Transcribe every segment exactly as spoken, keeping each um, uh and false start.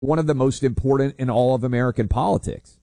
one of the most important in all of American politics.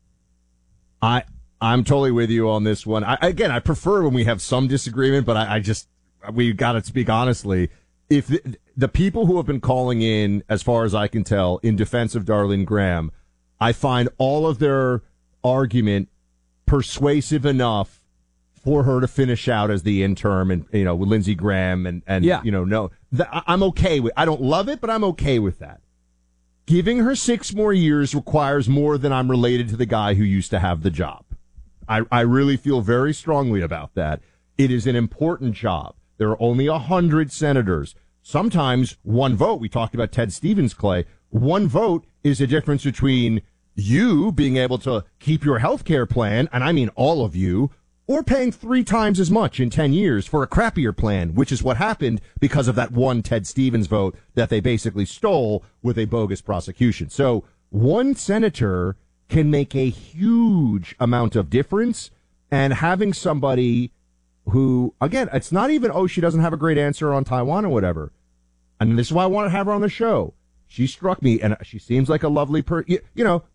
I I'm totally with you on this one. I, again, I prefer when we have some disagreement, but I, I just we got to speak honestly. If the, the people who have been calling in, as far as I can tell, in defense of Darlene Graham, I find all of their argument persuasive enough for her to finish out as the interim, and you know, with Lindsey Graham, and and yeah. you know, no, th- I'm okay with. I don't love it, but I'm okay with that. Giving her six more years requires more than I'm related to the guy who used to have the job. I, I really feel very strongly about that. It is an important job. There are only a hundred senators. Sometimes one vote, we talked about Ted Stevens, Clay, one vote is a difference between you being able to keep your health care plan, and I mean all of you, or paying three times as much in ten years for a crappier plan, which is what happened because of that one Ted Stevens vote that they basically stole with a bogus prosecution. So one senator can make a huge amount of difference, and having somebody who, again, it's not even, oh, she doesn't have a great answer on Taiwan or whatever. And this is why I want to have her on the show. She struck me, and she seems like a lovely person, you, you know,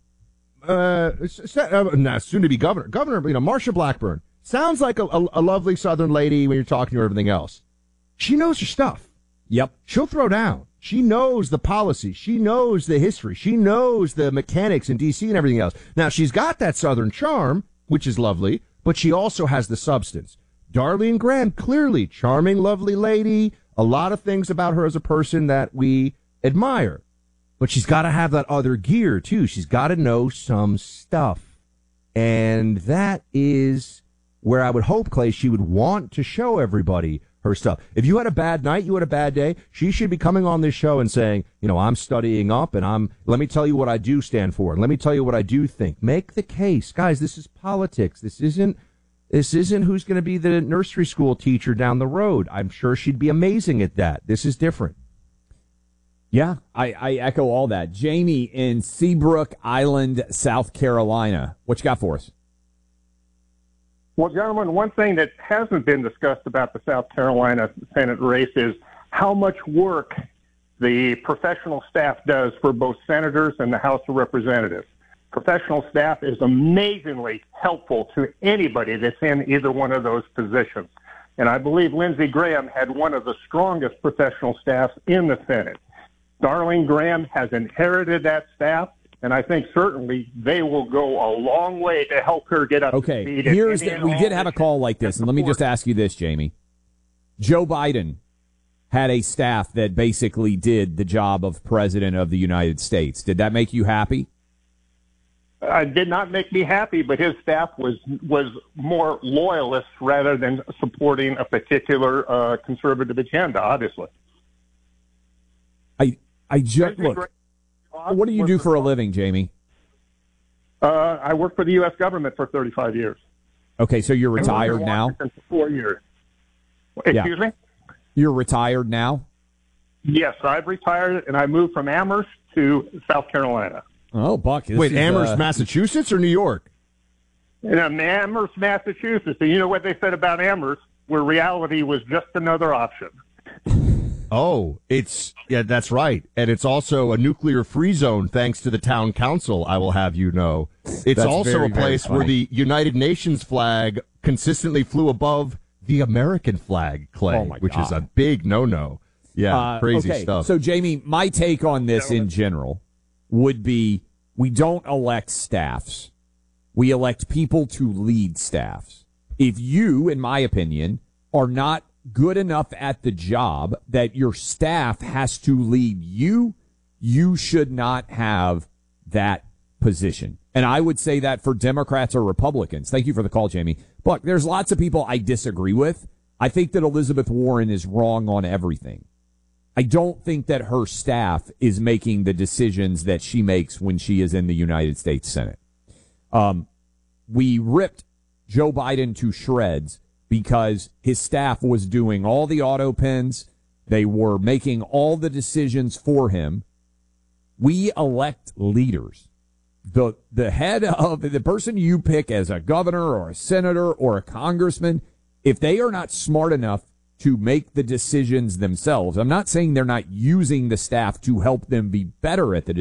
Uh, uh, soon to be governor, governor, you know, Marsha Blackburn sounds like a, a, a lovely Southern lady when you're talking to her, everything else. She knows her stuff. Yep. She'll throw down. She knows the policy. She knows the history. She knows the mechanics in D C and everything else. Now, she's got that Southern charm, which is lovely, but she also has the substance. Darlene Graham, clearly charming, lovely lady. A lot of things about her as a person that we admire. But she's got to have that other gear, too. She's got to know some stuff. And that is where I would hope, Clay, she would want to show everybody her stuff. If you had a bad night, you had a bad day, she should be coming on this show and saying, you know, I'm studying up, and I'm, let me tell you what I do stand for, and let me tell you what I do think. Make the case. Guys, this is politics. This isn't, this isn't who's going to be the nursery school teacher down the road. I'm sure she'd be amazing at that. This is different. Yeah, I, I echo all that. Jamie in Seabrook Island, South Carolina. What you got for us? Well, gentlemen, one thing that hasn't been discussed about the South Carolina Senate race is how much work the professional staff does for both senators and the House of Representatives. Professional staff is amazingly helpful to anybody that's in either one of those positions. And I believe Lindsey Graham had one of the strongest professional staffs in the Senate. Darlene Graham has inherited that staff, and I think certainly they will go a long way to help her get up okay, to speed. Okay, here's the, we did have a call like this, and let me just ask you this, Jamie. Joe Biden had a staff that basically did the job of President of the United States. Did that make you happy? Uh, did not make me happy, but his staff was was more loyalist rather than supporting a particular uh, conservative agenda, obviously. I I just look. What do you do for a living, Jamie? Uh, I work for the U S government for thirty-five years. Okay, so you're retired now? For four years. Excuse yeah. me? You're retired now? Yes, I've retired, and I moved from Amherst to South Carolina. Oh, Buck. Wait, is, Amherst, uh, Massachusetts or New York? In Amherst, Massachusetts. And you know what they said about Amherst? Where reality was just another option. Oh, it's, yeah, that's right. And it's also a nuclear-free zone thanks to the town council, I will have you know. It's That's also very, a place where the United Nations flag consistently flew above the American flag, Clay, Oh my which God. is a big no-no. Yeah, Uh, crazy okay. stuff. So, Jamie, my take on this in general would be we don't elect staffs. We elect people to lead staffs. If you, in my opinion, are not good enough at the job that your staff has to lead you, you should not have that position. And I would say that for Democrats or Republicans. Thank you for the call, Jamie. But there's lots of people I disagree with. I think that Elizabeth Warren is wrong on everything. I don't think that her staff is making the decisions that she makes when she is in the United States Senate. Um, we ripped Joe Biden to shreds because his staff was doing all the auto pens. They were making all the decisions for him. We elect leaders. The, the head of the person you pick as a governor or a senator or a congressman, if they are not smart enough to make the decisions themselves. I'm not saying they're not using the staff to help them be better at the